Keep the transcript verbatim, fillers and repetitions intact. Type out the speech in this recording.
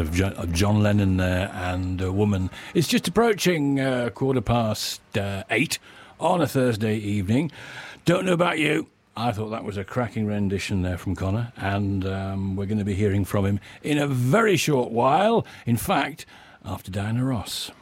of, jo- of John Lennon there and a woman. It's just approaching uh, quarter past uh, eight on a Thursday evening. Don't know about you. I thought that was a cracking rendition there from Connor, and um, we're going to be hearing from him in a very short while. In fact, after Diana Ross.